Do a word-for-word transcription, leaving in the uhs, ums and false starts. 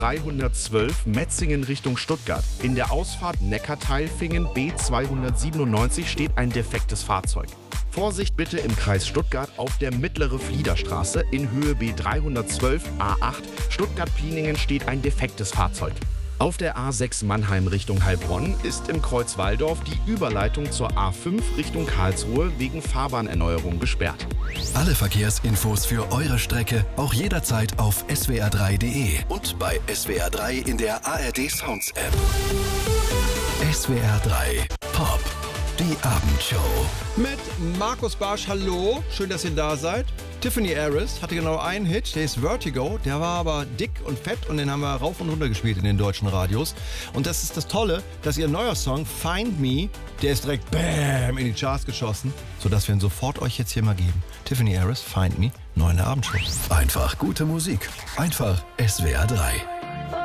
dreihundertzwölf Metzingen Richtung Stuttgart. In der Ausfahrt Neckarteilfingen B zweihundertsiebenundneunzig steht ein defektes Fahrzeug. Vorsicht bitte im Kreis Stuttgart auf der Mittlere Fliederstraße in Höhe B dreihundertzwölf A acht Stuttgart-Pliningen steht ein defektes Fahrzeug. Auf der A sechs Mannheim Richtung Heilbronn ist im Kreuz Walldorf die Überleitung zur A fünf Richtung Karlsruhe wegen Fahrbahnerneuerung gesperrt. Alle Verkehrsinfos für eure Strecke auch jederzeit auf S W R drei Punkt de und bei S W R drei in der A R D Sounds App. S W R drei Pop, die Abendshow. Mit Markus Barsch, hallo, schön, dass ihr da seid. Tiffany Harris hatte genau einen Hit, der ist Vertigo, der war aber dick und fett und den haben wir rauf und runter gespielt in den deutschen Radios. Und das ist das Tolle, dass ihr neuer Song Find Me, der ist direkt BAM in die Charts geschossen, sodass wir ihn sofort euch jetzt hier mal geben. Tiffany Harris, Find Me, neu in der Abendshow. Einfach gute Musik, einfach S W R drei.